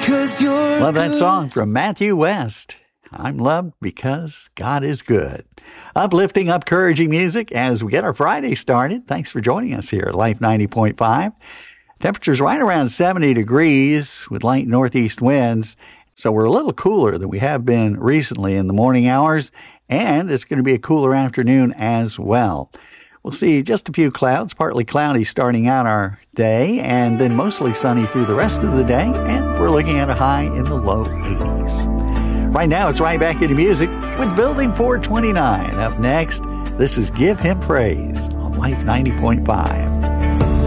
Love that song from Matthew West. I'm loved because God is good. Uplifting, encouraging music as we get our Friday started. Thanks for joining us here at Life 90.5. Temperatures right around 70 degrees with light northeast winds. So we're a little cooler than we have been recently in the morning hours. And it's going to be a cooler afternoon as well. We'll see just a few clouds, partly cloudy starting out our day, and then mostly sunny through the rest of the day, and we're looking at a high in the low 80s. Right now, it's right back into music with Building 429. Up next, this is Give Him Praise on Life 90.5.